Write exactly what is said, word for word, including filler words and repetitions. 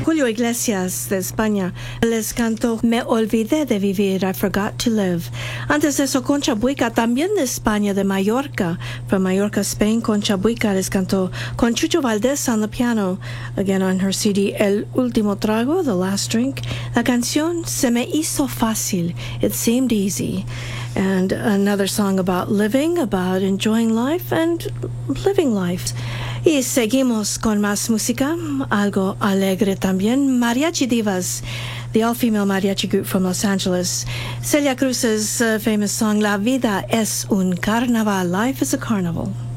Julio Iglesias de España les cantó Me olvidé de vivir, I forgot to live. Antes de eso, Concha Buica, también de España, de Mallorca, from Mallorca, Spain. Concha Buica les cantó con Chucho Valdés on the piano, again on her C D El Último Trago, The Last Drink. La canción Se me hizo fácil, It seemed easy. And another song about living, about enjoying life and living life. Y seguimos con más música, algo alegre también. Mariachi Divas, the all-female mariachi group from Los Angeles. Celia Cruz's uh, famous song, La vida es un carnaval, life is a carnival.